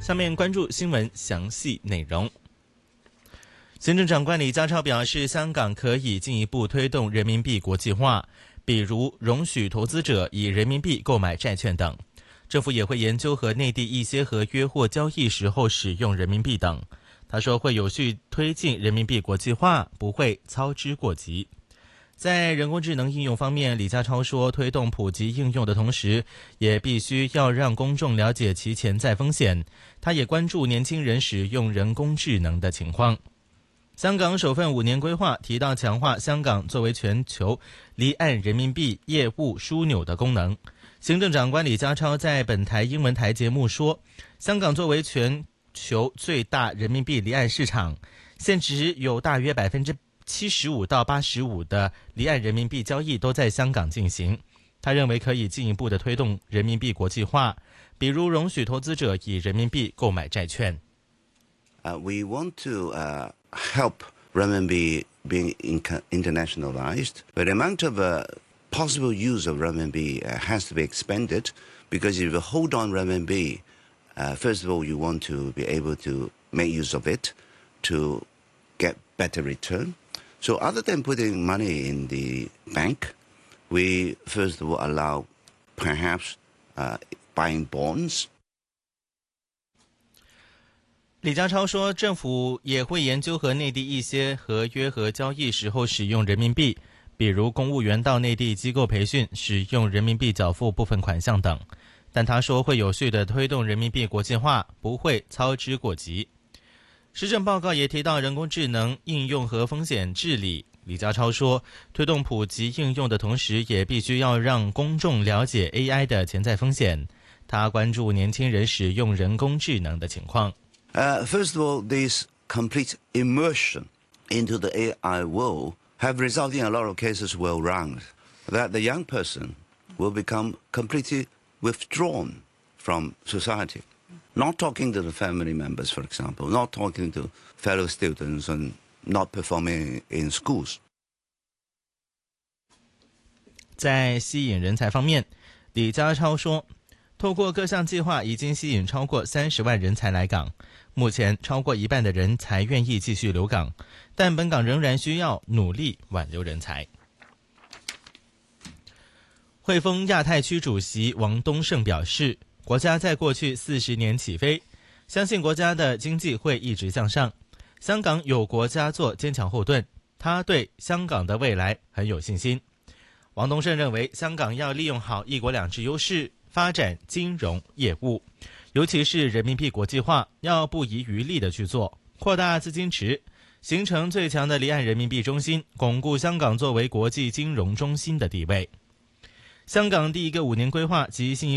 下面关注新闻详细内容。行政长官李家超表示，香港可以进一步推动人民币国际化，比如容许投资者以人民币购买债券等。政府也会研究和内地一些合约或交易时候使用人民币等。他说会有序推进人民币国际化，不会操之过急。在人工智能应用方面，李家超说，推动普及应用的同时，也必须要让公众了解其潜在风险。他也关注年轻人使用人工智能的情况。香港首份5年规划提到强化香港作为全球离岸人民币业务枢纽的功能。行政长官李家超在本台英文台节目说，香港作为全球最大人民币离岸市场，现时有大约75%到85%的离岸人民币交易都在香港进行。他认为可以进一步的推动人民币国际化，比如容许投资者以人民币购买债券。 We want to help renminbi being internationalized, but the amount of possible use of renminbi has to be expanded, because if you hold on renminbi, first of all, you want to be able to make use of it to get better return. So other than putting money in the bank, we first of all allow perhaps buying bonds. 李家超说，政府也会研究和内地一些合约和交易时候使用人民币，比如公务员到内地机构培训使用人民币缴付部分款项等。但他说会有序地推动人民币国际化，不会操之过急。施政报告也提到人工智能应用和风险治理。李家超说，推动普及应用的同时，也必须要让公众了解 AI 的潜在风险。他关注年轻人使用人工智能的情况。 First of all, this complete immersion into the AI world have resulted in a lot of cases well round, that the young person will become completely withdrawn from society. Not talking to the family members, for example, not talking to fellow students and not performing in schools. 在吸引人才方面，李家超说，透过各项计划已经吸引超过30万人才来港，目前超过一半的人才愿意继续留港，但本港仍然需要努力挽留人才。汇丰亚太区主席王东胜表示，国家在过去40年起飞，相信国家的经济会一直向上。香港有国家做坚强后盾，他对香港的未来很有信心。王东胜认为，香港要利用好一国两制优势，发展金融业务，尤其是人民币国际化，要不遗余力的去做，扩大资金池，形成最强的离岸人民币中心，巩固香港作为国际金融中心的地位。香港第一个5年规划及新一